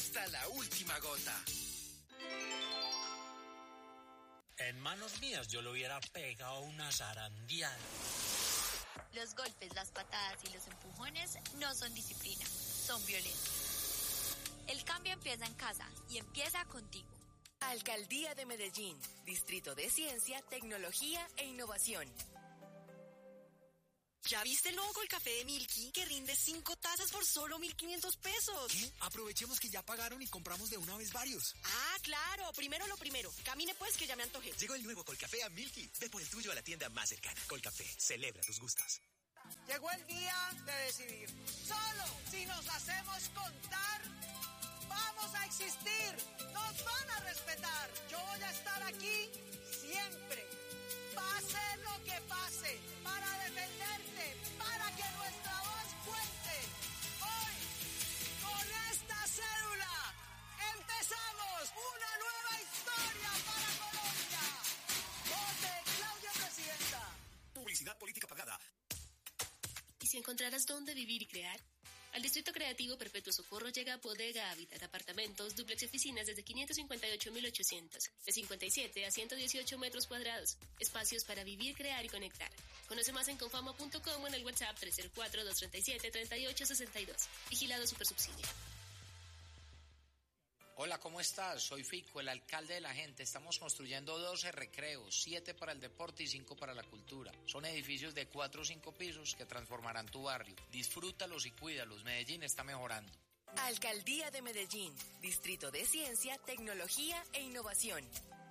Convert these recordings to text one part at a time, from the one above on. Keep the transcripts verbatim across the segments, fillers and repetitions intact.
hasta la última gota. En manos mías yo le hubiera pegado una zarandeada. Los golpes, las patadas y los empujones no son disciplina, son violencia. El cambio empieza en casa y empieza contigo. Alcaldía de Medellín, Distrito de Ciencia, Tecnología e Innovación. ¿Ya viste el nuevo Colcafé de Milky que rinde cinco tazas por solo mil quinientos pesos? ¿Qué? Aprovechemos que ya pagaron y compramos de una vez varios. Ah, claro. Primero lo primero. Camine pues que ya me antojé. Llegó el nuevo Colcafé a Milky. Ve por el tuyo a la tienda más cercana. Colcafé, celebra tus gustos. Llegó el día de decidir. Solo si nos hacemos contar, vamos a existir. Nos van a respetar. Yo voy a estar aquí siempre. Pase lo que pase, para defenderte, para que nuestra voz cuente. Hoy, con esta cédula, empezamos una nueva historia para Colombia. Vote Claudia Presidenta. Publicidad política pagada. ¿Y si encontraras dónde vivir y crear? Al Distrito Creativo Perpetuo Socorro llega Bodega Habitat, apartamentos, dúplex y oficinas desde quinientos cincuenta y ocho mil ochocientos, de cincuenta y siete a ciento dieciocho metros cuadrados. Espacios para vivir, crear y conectar. Conoce más en confama punto com o en el WhatsApp tres cero cuatro, dos tres siete, tres ocho seis dos. Vigilado Supersubsidio. Hola, ¿cómo estás? Soy Fico, el alcalde de la gente. Estamos construyendo doce recreos, siete para el deporte y cinco para la cultura. Son edificios de cuatro o cinco pisos que transformarán tu barrio. Disfrútalos y cuídalos. Medellín está mejorando. Alcaldía de Medellín, Distrito de Ciencia, Tecnología e Innovación.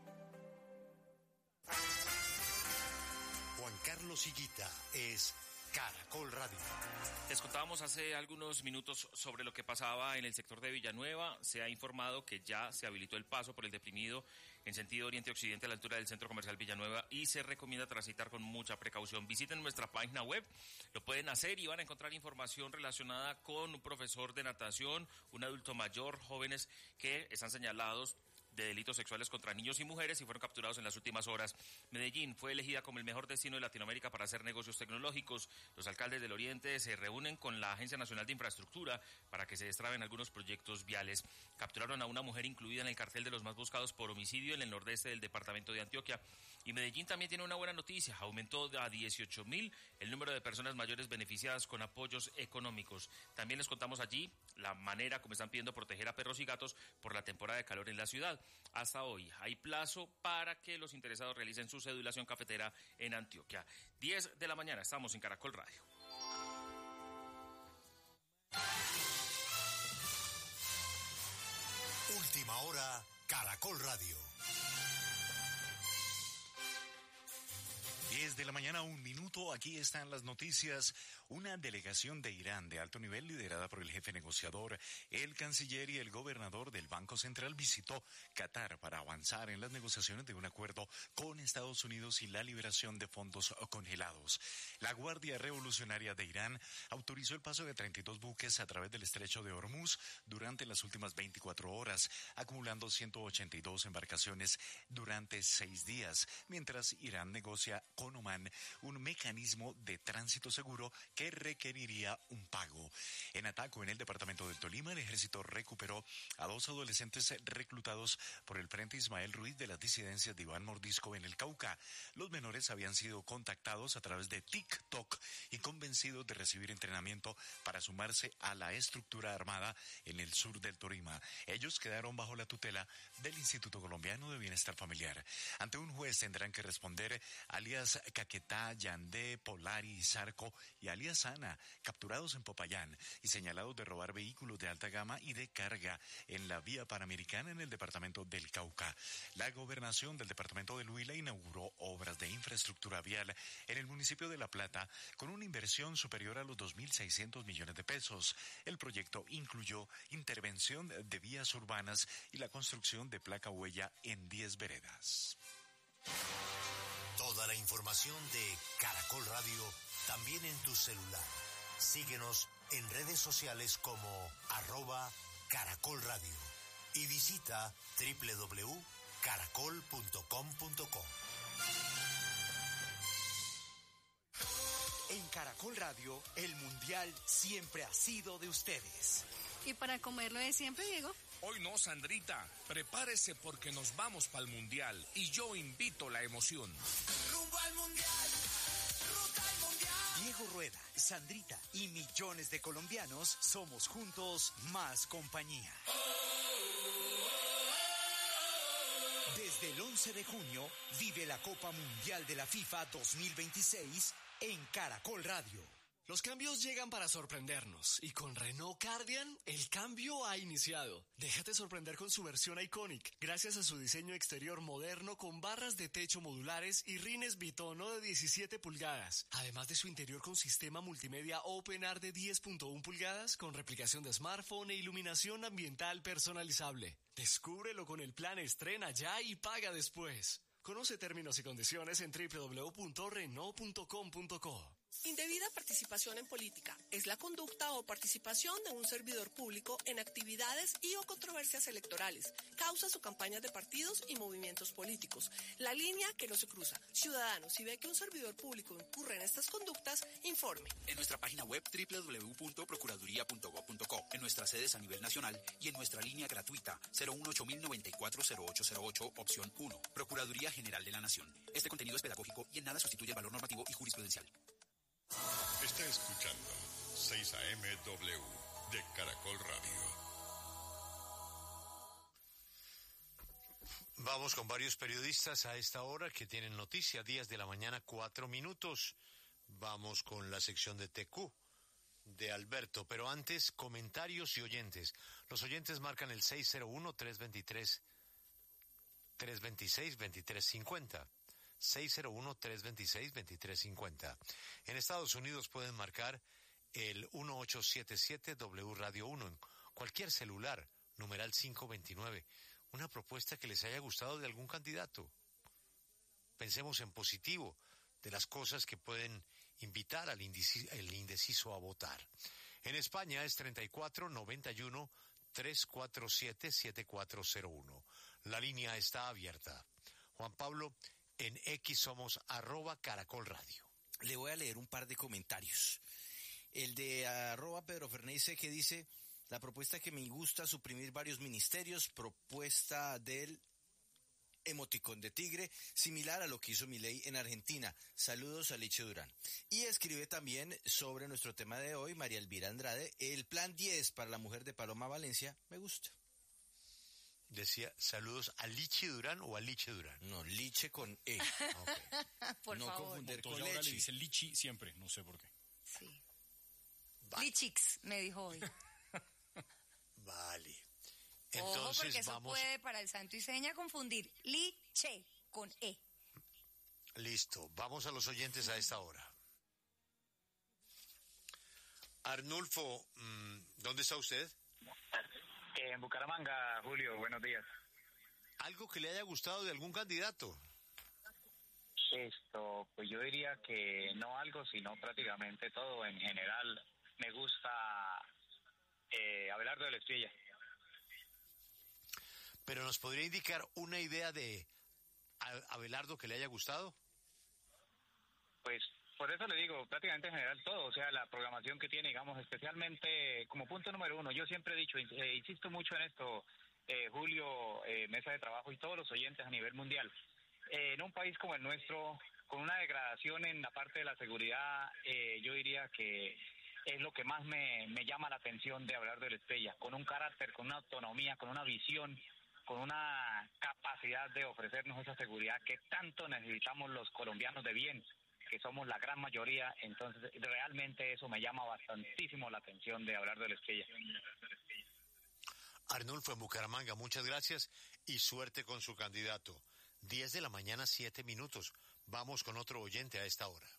Juan Carlos Higuita es Caracol Radio. Les contábamos hace algunos minutos sobre lo que pasaba en el sector de Villanueva. Se ha informado que ya se habilitó el paso por el deprimido en sentido oriente-occidente a la altura del centro comercial Villanueva y se recomienda transitar con mucha precaución. Visiten nuestra página web, lo pueden hacer y van a encontrar información relacionada con un profesor de natación, un adulto mayor, jóvenes que están señalados de delitos sexuales contra niños y mujeres y fueron capturados en las últimas horas. Medellín fue elegida como el mejor destino de Latinoamérica para hacer negocios tecnológicos. Los alcaldes del Oriente se reúnen con la Agencia Nacional de Infraestructura para que se destraben algunos proyectos viales. Capturaron a una mujer incluida en el cartel de los más buscados por homicidio en el nordeste del departamento de Antioquia. Y Medellín también tiene una buena noticia. Aumentó a dieciocho mil el número de personas mayores beneficiadas con apoyos económicos. También les contamos allí la manera como están pidiendo proteger a perros y gatos por la temporada de calor en la ciudad. Hasta hoy hay plazo para que los interesados realicen su cedulación cafetera en Antioquia. diez de la mañana, estamos en Caracol Radio. Última hora, Caracol Radio. diez de la mañana, un minuto, aquí están las noticias. Una delegación de Irán de alto nivel liderada por el jefe negociador, el canciller y el gobernador del Banco Central visitó Qatar para avanzar en las negociaciones de un acuerdo con Estados Unidos y la liberación de fondos congelados. La Guardia Revolucionaria de Irán autorizó el paso de treinta y dos buques a través del estrecho de Hormuz durante las últimas veinticuatro horas, acumulando ciento ochenta y dos embarcaciones durante seis días, mientras Irán negocia con Oman un mecanismo de tránsito seguro que requeriría un pago. En Ataco, en el departamento del Tolima, el ejército recuperó a dos adolescentes reclutados por el Frente Ismael Ruiz de las disidencias de Iván Mordisco en el Cauca. Los menores habían sido contactados a través de TikTok y convencidos de recibir entrenamiento para sumarse a la estructura armada en el sur del Tolima. Ellos quedaron bajo la tutela del Instituto Colombiano de Bienestar Familiar. Ante un juez tendrán que responder alias Caquetá, Yandé, Polari y Zarco y alias Ana, capturados en Popayán y señalados de robar vehículos de alta gama y de carga en la vía panamericana en el departamento del Cauca. La gobernación del departamento del Huila inauguró obras de infraestructura vial en el municipio de La Plata con una inversión superior a los dos mil seiscientos millones de pesos. El proyecto incluyó intervención de vías urbanas y la construcción de placa huella en diez veredas. Toda la información de Caracol Radio también en tu celular. Síguenos en redes sociales como arroba Caracol Radio y visita doble u doble u doble u punto caracol punto com punto co. En Caracol Radio, el Mundial siempre ha sido de ustedes. Y para comerlo de siempre, Diego, Hoy no, Sandrita. Prepárese porque nos vamos para el Mundial y yo invito la emoción. Rumbo al Mundial. Ruta al Mundial. Diego Rueda, Sandrita y millones de colombianos somos juntos más compañía. Desde el once de junio vive la Copa Mundial de la FIFA dos mil veintiséis en Caracol Radio. Los cambios llegan para sorprendernos y con Renault Cardian el cambio ha iniciado. Déjate sorprender con su versión Iconic, gracias a su diseño exterior moderno con barras de techo modulares y rines bitono de diecisiete pulgadas, además de su interior con sistema multimedia OpenAir de diez punto uno pulgadas con replicación de smartphone e iluminación ambiental personalizable. Descúbrelo con el plan Estrena Ya y Paga Después. Conoce términos y condiciones en doble u doble u doble u punto renault punto com punto co. Indebida participación en política es la conducta o participación de un servidor público en actividades y o controversias electorales, causas o campañas de partidos y movimientos políticos. La línea que no se cruza. Ciudadanos, si ve que un servidor público incurre en estas conductas, informe. En nuestra página web doble u doble u doble u punto procuraduría punto gob punto co, en nuestras sedes a nivel nacional y en nuestra línea gratuita cero uno ocho mil noventa y cuatro cero ocho cero ocho, opción uno. Procuraduría General de la Nación. Este contenido es pedagógico y en nada sustituye el valor normativo y jurisprudencial. Está escuchando seis A M W de Caracol Radio. Vamos con varios periodistas a esta hora que tienen noticia, diez de la mañana, cuatro minutos. Vamos con la sección de T Q de Alberto, pero antes comentarios y oyentes. Los oyentes marcan el seis cero uno, tres dos tres, tres dos seis, dos tres cinco cero. seis cero uno, tres dos seis, dos tres cinco cero. En Estados Unidos pueden marcar el uno ocho siete siete W Radio uno en cualquier celular, numeral cinco veintinueve. Una propuesta que les haya gustado de algún candidato. Pensemos en positivo, de las cosas que pueden invitar al indeciso, el indeciso a votar. En España es treinta y cuatro noventa y uno, trescientos cuarenta y siete, setenta y cuatro cero uno. La línea está abierta. Juan Pablo, en X somos arroba Caracol Radio. Le voy a leer un par de comentarios. El de arroba Pedro Fernández que dice, la propuesta que me gusta suprimir varios ministerios, propuesta del emoticón de tigre, similar a lo que hizo Milei en Argentina. Saludos a Liche Durán. Y escribe también sobre nuestro tema de hoy, María Elvira Andrade, el plan diez para la mujer de Paloma Valencia, me gusta. Decía, saludos a Liche Durán o a Liche Durán. No, Liche con E. Okay. Por no favor. confundir con ahora leche. le dice Lichi siempre, no sé por qué. Sí. Vale. Lichix, me dijo hoy. Vale. Entonces, ojo, porque eso vamos... puede para el santo y seña confundir Liche con E. Listo, vamos a los oyentes a esta hora. Arnulfo, ¿dónde está usted? En Bucaramanga, Julio, buenos días. ¿Algo que le haya gustado de algún candidato? Esto, pues yo diría que no algo, sino prácticamente todo. En general, me gusta eh, Abelardo de la Espriella. ¿Pero nos podría indicar una idea de Abelardo que le haya gustado? Pues por eso le digo, prácticamente en general todo, o sea, la programación que tiene, digamos, especialmente como punto número uno. Yo siempre he dicho, eh, insisto mucho en esto, eh, Julio, eh, mesa de trabajo y todos los oyentes a nivel mundial. Eh, en un país como el nuestro, con una degradación en la parte de la seguridad, eh, yo diría que es lo que más me, me llama la atención de Abelardo de la Espriella, con un carácter, con una autonomía, con una visión, con una capacidad de ofrecernos esa seguridad que tanto necesitamos los colombianos de bien, que somos la gran mayoría. Entonces realmente eso me llama bastantísimo la atención de Abelardo de la Espriella. Arnulfo en Bucaramanga, muchas gracias y suerte con su candidato. diez de la mañana, siete minutos. Vamos con otro oyente a esta hora.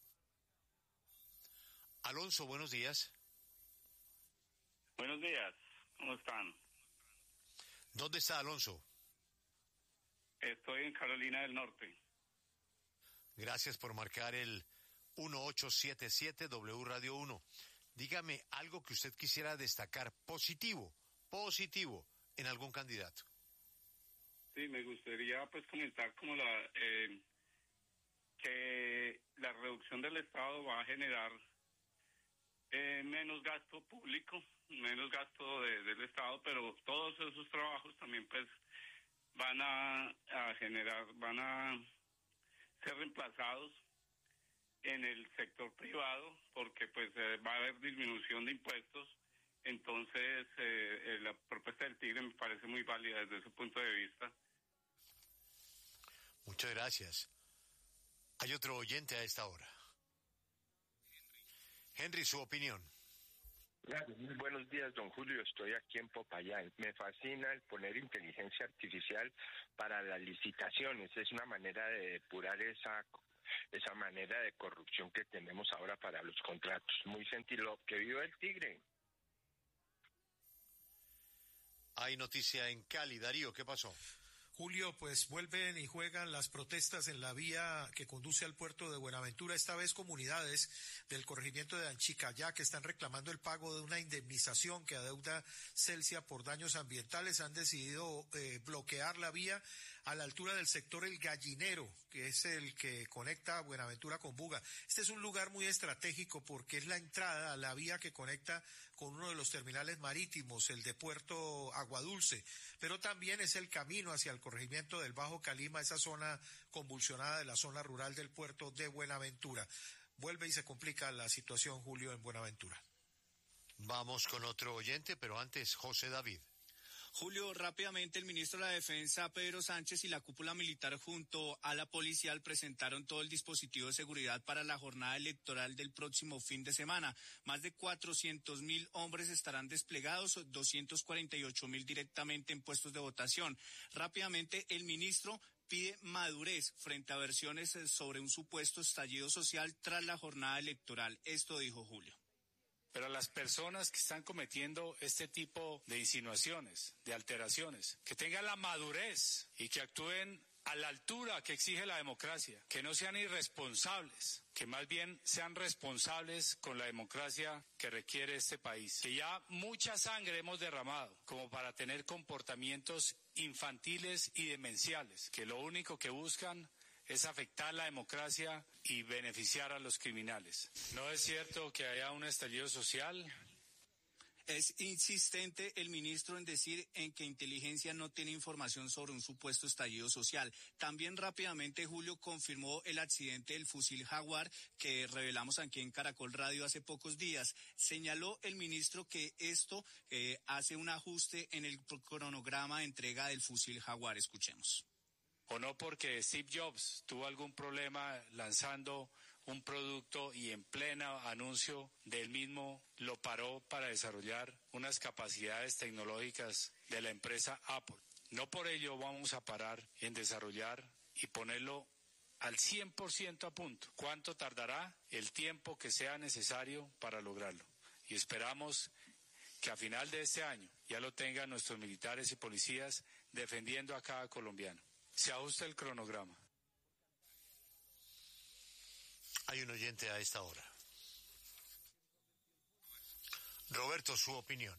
Alonso, buenos días. Buenos días, ¿cómo están? ¿Dónde está Alonso? Estoy en Carolina del Norte. Gracias por marcar el uno ocho siete siete W Radio uno. Dígame algo que usted quisiera destacar positivo, positivo en algún candidato. Sí, me gustaría pues comentar como la eh, que la reducción del Estado va a generar eh, menos gasto público, menos gasto de, del Estado, pero todos esos trabajos también pues van a, a generar, van a ser reemplazados en el sector privado, porque pues eh, va a haber disminución de impuestos. Entonces eh, eh, la propuesta del Tigre me parece muy válida desde ese punto de vista. Muchas gracias. Hay otro oyente a esta hora. Henry, su opinión. Muy buenos días, don Julio. Estoy aquí en Popayán. Me fascina el poner inteligencia artificial para las licitaciones. Es una manera de depurar esa esa manera de corrupción que tenemos ahora para los contratos. Muy sentido. Que viva el Tigre. Hay noticia en Cali. Darío, ¿qué pasó? Julio, pues vuelven y juegan las protestas en la vía que conduce al puerto de Buenaventura. Esta vez comunidades del corregimiento de Anchicayá que están reclamando el pago de una indemnización que adeuda Celsia por daños ambientales han decidido eh, bloquear la vía a la altura del sector El Gallinero, que es el que conecta Buenaventura con Buga. Este es un lugar muy estratégico porque es la entrada a la vía que conecta con uno de los terminales marítimos, el de Puerto Aguadulce, pero también es el camino hacia el corregimiento del Bajo Calima, esa zona convulsionada de la zona rural del puerto de Buenaventura. Vuelve y se complica la situación, Julio, en Buenaventura. Vamos con otro oyente, pero antes José David. Julio, rápidamente el ministro de la Defensa, Pedro Sánchez, y la cúpula militar junto a la policial presentaron todo el dispositivo de seguridad para la jornada electoral del próximo fin de semana. Más de cuatrocientos mil hombres estarán desplegados, doscientos cuarenta y ocho mil directamente en puestos de votación. Rápidamente el ministro pide madurez frente a versiones sobre un supuesto estallido social tras la jornada electoral. Esto dijo Julio. Pero a las personas que están cometiendo este tipo de insinuaciones, de alteraciones, que tengan la madurez y que actúen a la altura que exige la democracia, que no sean irresponsables, que más bien sean responsables con la democracia que requiere este país. Que ya mucha sangre hemos derramado como para tener comportamientos infantiles y demenciales, que lo único que buscan es afectar la democracia y beneficiar a los criminales. ¿No es cierto que haya un estallido social? Es insistente el ministro en decir en que inteligencia no tiene información sobre un supuesto estallido social. También rápidamente Julio confirmó el accidente del fusil Jaguar que revelamos aquí en Caracol Radio hace pocos días. Señaló el ministro que esto eh, hace un ajuste en el cronograma de entrega del fusil Jaguar. Escuchemos. O no porque Steve Jobs tuvo algún problema lanzando un producto y en pleno anuncio del mismo lo paró para desarrollar unas capacidades tecnológicas de la empresa Apple. No por ello vamos a parar en desarrollar y ponerlo al cien por ciento a punto. ¿Cuánto tardará? El tiempo que sea necesario para lograrlo. Y esperamos que a final de este año ya lo tengan nuestros militares y policías defendiendo a cada colombiano. Se ajusta el cronograma. Hay un oyente a esta hora. Roberto, su opinión.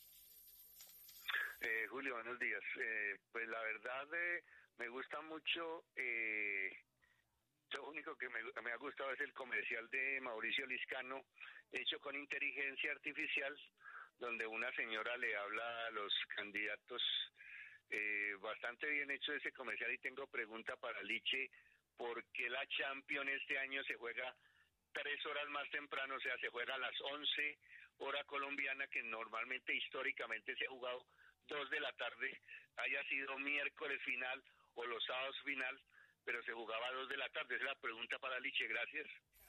Eh, Julio, buenos días. Eh, pues la verdad eh, me gusta mucho, eh, lo único que me, me ha gustado es el comercial de Mauricio Liscano, hecho con inteligencia artificial, donde una señora le habla a los candidatos. Eh, bastante bien hecho ese comercial y tengo pregunta para Liche, ¿por qué la Champions este año se juega tres horas más temprano? O sea, se juega a las once hora colombiana, que normalmente históricamente se ha jugado dos de la tarde, haya sido miércoles final o los sábados final, pero se jugaba a dos de la tarde. Esa es la pregunta para Liche, gracias.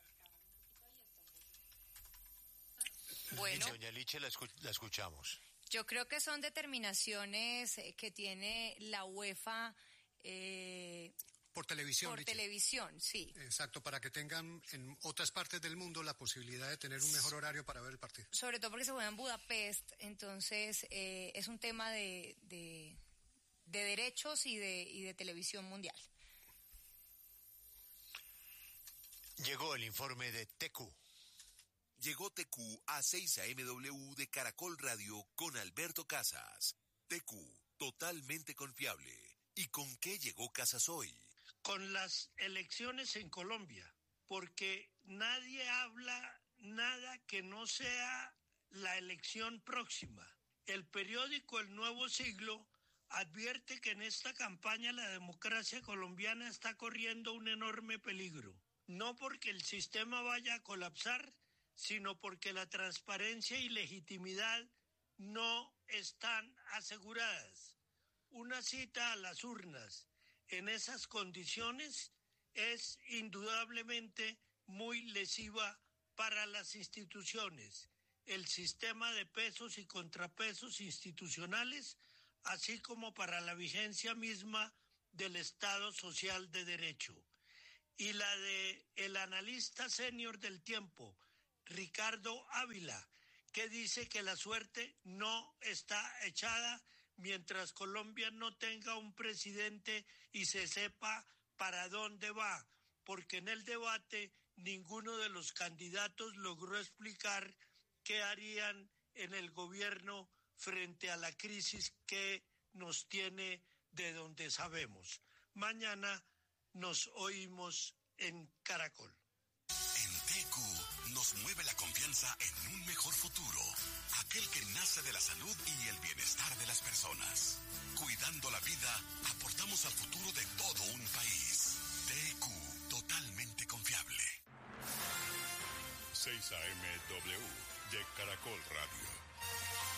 Bueno. Liche, doña Liche, la, escu- la escuchamos. Yo creo que son determinaciones que tiene la UEFA eh, por televisión. Por Richie. televisión, sí. Exacto, para que tengan en otras partes del mundo la posibilidad de tener un mejor horario para ver el partido. Sobre todo porque se juega en Budapest, entonces eh, es un tema de, de, de derechos y de, y de televisión mundial. Llegó el informe de T Q. Llegó T Q a seis A M W de Caracol Radio con Alberto Casas. T Q, totalmente confiable. ¿Y con qué llegó Casas hoy? Con las elecciones en Colombia, porque nadie habla nada que no sea la elección próxima. El periódico El Nuevo Siglo advierte que en esta campaña la democracia colombiana está corriendo un enorme peligro, no porque el sistema vaya a colapsar, sino porque la transparencia y legitimidad no están aseguradas. Una cita a las urnas en esas condiciones es indudablemente muy lesiva para las instituciones, el sistema de pesos y contrapesos institucionales, así como para la vigencia misma del Estado Social de Derecho. Y la de el analista senior del tiempo, Ricardo Ávila, que dice que la suerte no está echada mientras Colombia no tenga un presidente y se sepa para dónde va, porque en el debate ninguno de los candidatos logró explicar qué harían en el gobierno frente a la crisis que nos tiene de donde sabemos. Mañana nos oímos en Caracol. En T Q nos mueve la confianza en un mejor futuro, aquel que nace de la salud y el bienestar de las personas. Cuidando la vida, aportamos al futuro de todo un país. T Q, totalmente confiable. seis A M W de Caracol Radio.